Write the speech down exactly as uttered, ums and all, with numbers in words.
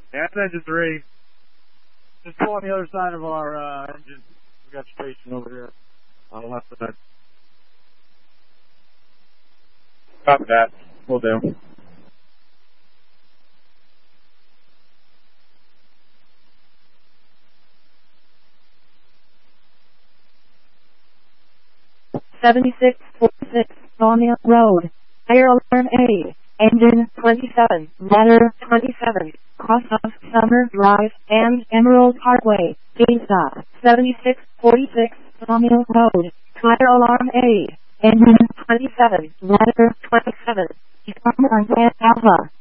That's engine three. Just pull on the other side of our uh, engine. We got station over here on the left side. Copy that. Will do. seventy-six forty-six, Romeo Road. Fire alarm A. Engine twenty-seven, letter twenty-seven, cross of Summer Drive and Emerald Parkway, Gainesville. seventy-six forty-six, Romeo Road. Fire alarm A. Engine twenty-seven, letter twenty-seven, Alpha.